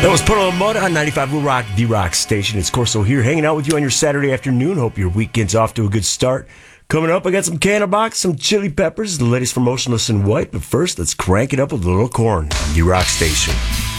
That was Puddle of Mud on 95 Will Rock, the Rock Station. It's Corso here, hanging out with you on your Saturday afternoon. Hope your weekend's off to a good start. Coming up, I got some Candlebox, some Chili Peppers, the latest from Motionless in White. But first, let's crank it up with a little corn on the Rock Station.